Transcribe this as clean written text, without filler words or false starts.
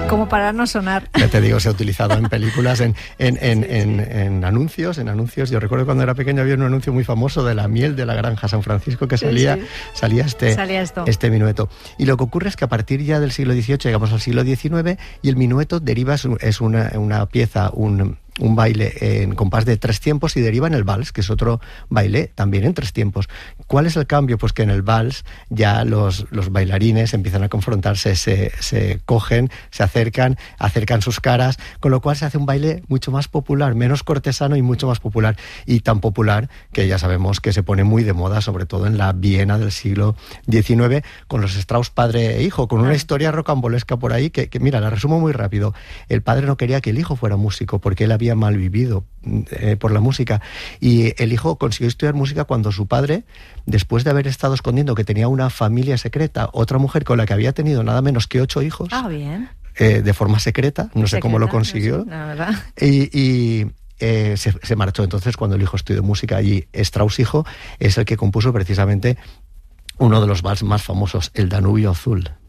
Como para no sonar. Ya te digo, se ha utilizado en películas, en anuncios. Yo recuerdo cuando era pequeño había un anuncio muy famoso de la miel de la granja San Francisco que salía este minueto. Y lo que ocurre es que a partir ya del siglo XVIII llegamos al siglo XIX y el minueto deriva, es una pieza, un baile en compás de 3 tiempos y deriva en el vals, que es otro baile también en 3 tiempos. ¿Cuál es el cambio? Pues que en el vals ya los bailarines empiezan a confrontarse, se cogen, se acercan sus caras, con lo cual se hace un baile mucho más popular, menos cortesano y mucho más popular. Y tan popular que ya sabemos que se pone muy de moda, sobre todo en la Viena del siglo XIX, con los Strauss padre e hijo, con una historia rocambolesca por ahí que mira, la resumo muy rápido. El padre no quería que el hijo fuera músico porque él había mal vivido por la música, y el hijo consiguió estudiar música cuando su padre, después de haber estado escondiendo que tenía una familia secreta, otra mujer con la que había tenido nada menos que 8 hijos, de forma secreta, no sé cómo lo consiguió, no sé, la verdad. Y se marchó. Entonces, cuando el hijo estudió música, y Strauss hijo es el que compuso precisamente uno de los vals más famosos, el Danubio Azul.